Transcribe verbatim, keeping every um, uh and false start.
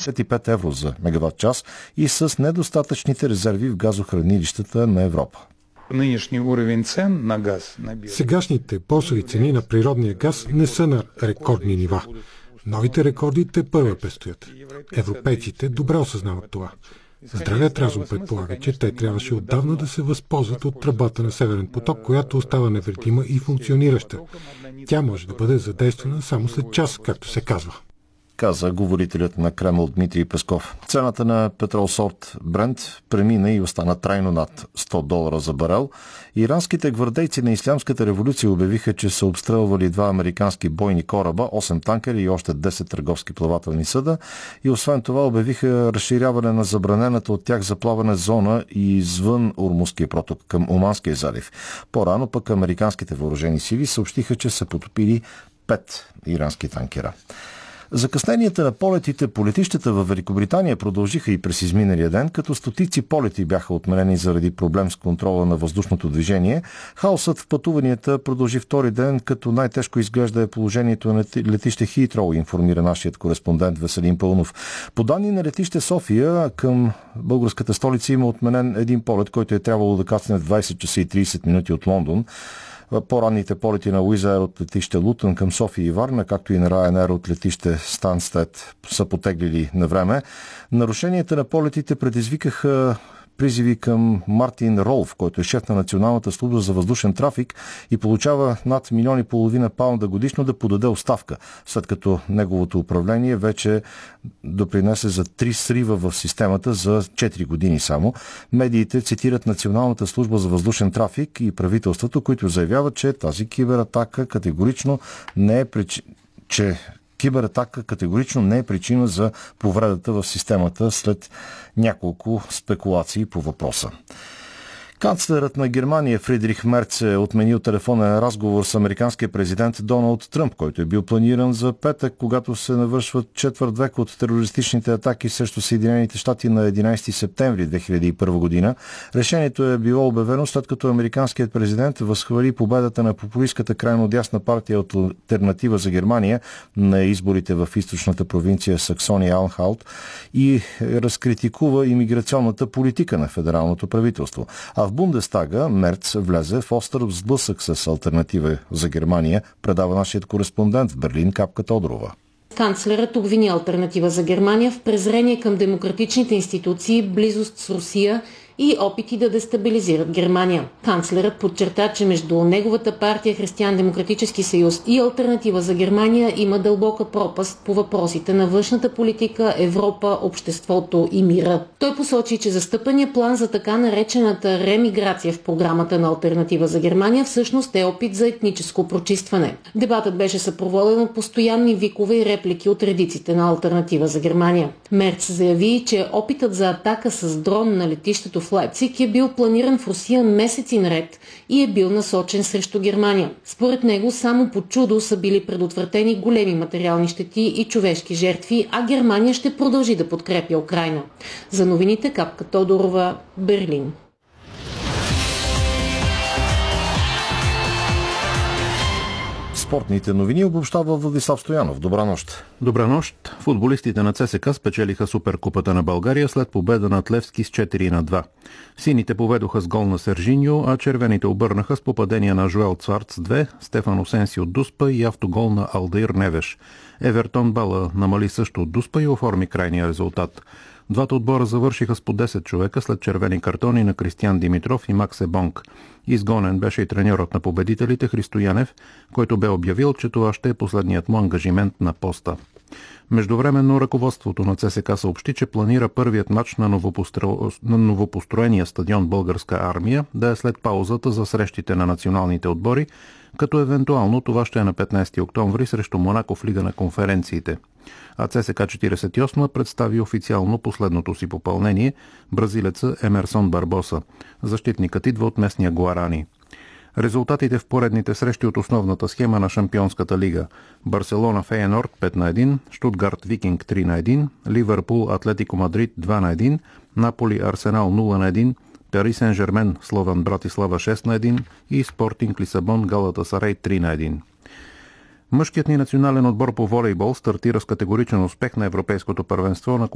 и пет евро за мегаватт час и с недостатъчните резерви в газохранилищата на Европа. Сегашните борсови цени на природния газ не са на рекордни нива. Новите рекорди те първа предстоят. Европейците добре осъзнават това. Здравият разум предполага, че те трябваше отдавна да се възползват от тръбата на Северен поток, която остава невредима и функционираща. Тя може да бъде задействана само след час, както се казва, каза говорителят на Кремъл Дмитрий Песков. Цената на петрол сорт Брент премина и остана трайно над сто долара за барел. Иранските гвардейци на Ислямската революция обявиха, че са обстрелвали два американски бойни кораба, осем танкери и още десет търговски плавателни съда. И освен това обявиха разширяване на забранената от тях за плаване зона и извън Ормузския проток към Оманския залив. По-рано пък американските въоръжени сили съобщиха, че са потопили пет ирански танкера. Закъсненията на полетите по летищата във Великобритания продължиха и през изминалия ден, като стотици полети бяха отменени заради проблем с контрола на въздушното движение. Хаосът в пътуванията продължи втори ден, като най-тежко изглежда е положението на летище Хитроу, информира нашият кореспондент Веселин Пълнов. По данни на летище София към българската столица има отменен един полет, който е трябвало да кацне в двайсет часа и трийсет минути от Лондон. По-ранните полети на Wizz Air от летище Лутън към София и Варна, както и на Ryanair от летище Станстед са потеглили на време. Нарушенията на полетите предизвикаха призиви към Мартин Ролф, който е шеф на Националната служба за въздушен трафик и получава над милион и половина паунда годишно, да подаде оставка, след като неговото управление вече допринесе за три срива в системата за четири години само. Медиите цитират Националната служба за въздушен трафик и правителството, които заявяват, че тази кибератака категорично не е причина, че Кибератака категорично не е причина за повредата в системата след няколко спекулации по въпроса. Канцлерът на Германия Фридрих Мерц е отменил телефонен разговор с американския президент Доналд Тръмп, който е бил планиран за петък, когато се навършват четвърт век от терористичните атаки срещу Съединените щати на единайсети септември две хиляди и първа година. Решението е било обявено след като американският президент възхвали победата на популистката крайно дясна партия от Алтернатива за Германия на изборите в източната провинция Саксония-Анхалт и разкритикува имиграционната политика на федералното правителство. А в Бундестага Мерц влезе в остър сблъсък с Алтернатива за Германия, предава нашият кореспондент в Берлин Капка Тодорова. Канцлерът обвини Алтернатива за Германия в презрение към демократичните институции, близост с Русия и опити да дестабилизират Германия. Канцлерът подчерта, че между неговата партия Християн-демократически съюз и Алтернатива за Германия има дълбока пропаст по въпросите на външната политика, Европа, обществото и мира. Той посочи, че застъпения план за така наречената ремиграция в програмата на Алтернатива за Германия всъщност е опит за етническо прочистване. Дебатът беше съпроводен от постоянни викове и реплики от редиците на Алтернатива за Германия. Мерц заяви, че опитът за атака с дрон на летището в Лайпциг е бил планиран в Русия месеци наред и е бил насочен срещу Германия. Според него само по чудо са били предотвратени големи материални щети и човешки жертви, а Германия ще продължи да подкрепя Украйна. За новините Капка Тодорова, Берлин. Спортните новини обобщава Владислав Стоянов. Добра нощ. Добра нощ. Футболистите на ЦСКА спечелиха Суперкупата на България след победа над Левски с четири на два. Сините поведоха с гол на Сержиньо, а червените обърнаха с попадения на Жоел Цварц две, Стефан Осенси от Дуспа и автогол на Алдаир Невеш. Евертон Бала намали също от Дуспа и оформи крайния резултат. Двата отбора завършиха с по десет човека след червени картони на Кристиян Димитров и Макс Ебонг. Изгонен беше и треньорът на победителите Христо Янев, който бе обявил, че това ще е последният му ангажимент на поста. Междувременно ръководството на ЦСКА съобщи, че планира първият матч на, новопостро... на новопостроения стадион Българска армия да е след паузата за срещите на националните отбори, като евентуално това ще е на петнайсети октомври срещу Монако в Лига на конференциите. А ЦСКА четирийсет и осма представи официално последното си попълнение – бразилеца Емерсон Барбоса. Защитникът идва от местния Гуарани. Резултатите в поредните срещи от основната схема на Шампионската лига: Барселона Фейенорд пет на един, Штутгарт Викинг три на един, Ливърпул Атлетико Мадрид два на един, Наполи Арсенал нула на един, Пари Сен-Жермен Слован Братислава шест на един и Спортинг Лисабон Галатасарай три на един. Мъжкият ни национален отбор по волейбол стартира с категоричен успех на Европейското първенство, на